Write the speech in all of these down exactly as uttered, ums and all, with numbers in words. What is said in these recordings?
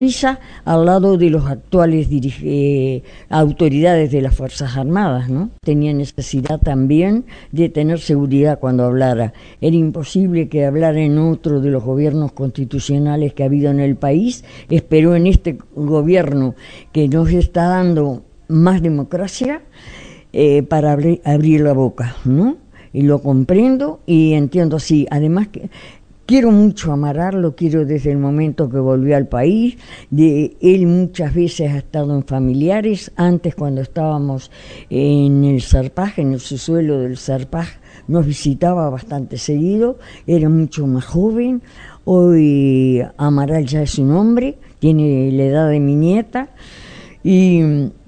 al lado de los actuales eh, autoridades de las Fuerzas Armadas, ¿no? Tenía necesidad también de tener seguridad cuando hablara. Era imposible que hablara en otro de los gobiernos constitucionales que ha habido en el país. Esperó en este gobierno que nos está dando más democracia eh, para abrir, abrir la boca, ¿no? Y lo comprendo y entiendo así. Además que quiero mucho a Amaral, lo quiero desde el momento que volvió al país. De él muchas veces ha estado en familiares. Antes, cuando estábamos en el Zarpaj, en el subsuelo del Zarpaj, nos visitaba bastante seguido. Era mucho más joven. Hoy Amaral ya es un hombre, tiene la edad de mi nieta. Y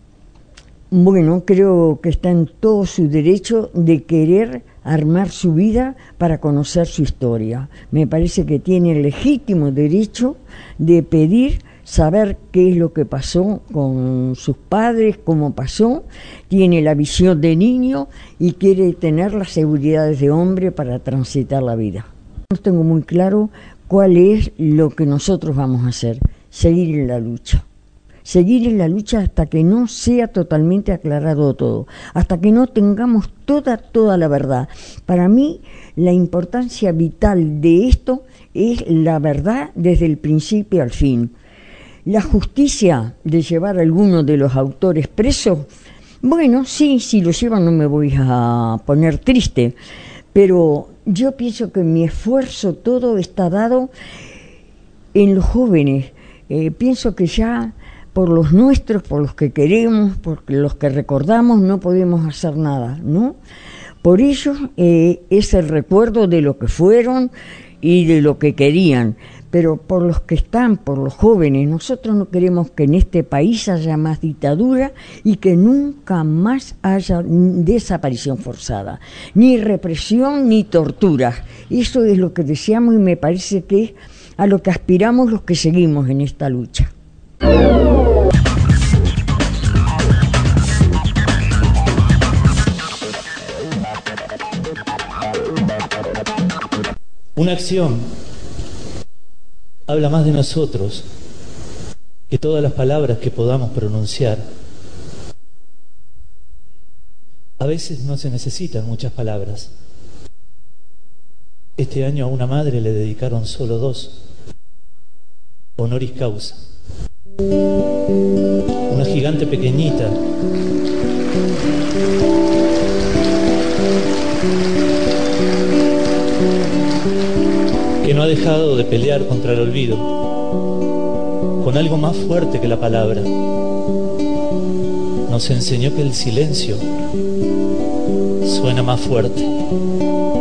bueno, creo que está en todo su derecho de querer armar su vida para conocer su historia. Me parece que tiene el legítimo derecho de pedir saber qué es lo que pasó con sus padres, cómo pasó. Tiene la visión de niño y quiere tener las seguridades de hombre para transitar la vida. No tengo muy claro cuál es lo que nosotros vamos a hacer: seguir en la lucha. Seguir en la lucha hasta que no sea totalmente aclarado todo, hasta que no tengamos toda, toda la verdad. Para mí, la importancia vital de esto es la verdad desde el principio al fin. La justicia de llevar a alguno de los autores presos, bueno, sí, si lo llevan no me voy a poner triste, pero yo pienso que mi esfuerzo todo está dado en los jóvenes. Eh, pienso que ya por los nuestros, por los que queremos, por los que recordamos, no podemos hacer nada, ¿no? Por ellos eh, es el recuerdo de lo que fueron y de lo que querían, pero por los que están, por los jóvenes, nosotros no queremos que en este país haya más dictadura y que nunca más haya desaparición forzada, ni represión ni tortura. Eso es lo que deseamos y me parece que es a lo que aspiramos los que seguimos en esta lucha. Una acción habla más de nosotros que todas las palabras que podamos pronunciar. A veces no se necesitan muchas palabras. Este año a una madre le dedicaron solo dos, honoris causa. Una gigante pequeñita que no ha dejado de pelear contra el olvido, con algo más fuerte que la palabra. Nos enseñó que el silencio suena más fuerte.